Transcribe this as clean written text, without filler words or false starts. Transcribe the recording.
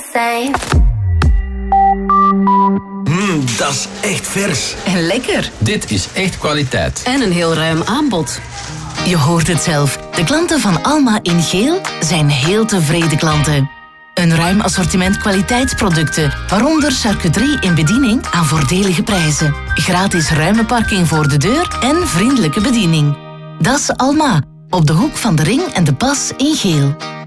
zijn. Dat is echt vers. En lekker. Dit is echt kwaliteit. En een heel ruim aanbod. Je hoort het zelf. De klanten van Alma in geel zijn heel tevreden klanten. Een ruim assortiment kwaliteitsproducten, waaronder charcuterie in bediening aan voordelige prijzen. Gratis ruime parking voor de deur en vriendelijke bediening. Dat is Alma, op de hoek van de Ring en de Pas in geel.